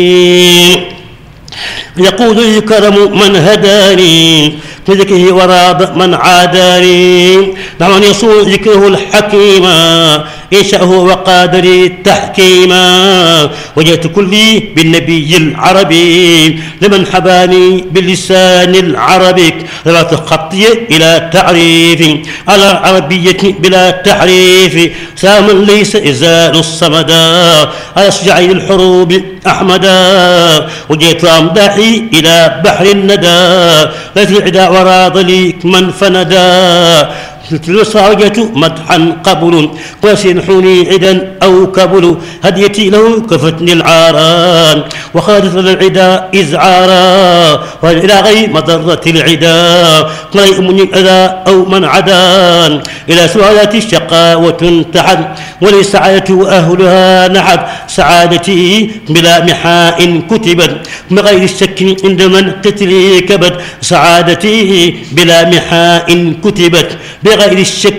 يقول الكرم من هداني بذكره وراض من عاداني. دعوني يصون ذكره الحكيما يشأه وقادري تحكيما. وجئت كلي بالنبي العربي لمن حباني باللسان العربي. رفعت خطي إلى تعريف على عربية بلا تحريف. ساما ليس إزال الصمدا على أشجعي الحروب أحمدا. وجئت أمدحي إلى بحر الندى لا العدا وراض لي من فندا. الوصاية مدحا قبل وسنحني عدا أو كبل. هديتي له كفتني العاران وخادت العدا إزعارا. وإلى غير مضرة العدا لا يؤمني الأذى أو من عدان. إلى سؤالات الشقاوة انتحد ولسعادة أهلها نحد. سعادتي بلا محاء كتبت بغير الشك عند من قتلي كبت. سعادتي بلا محاء كتبت بغير الشك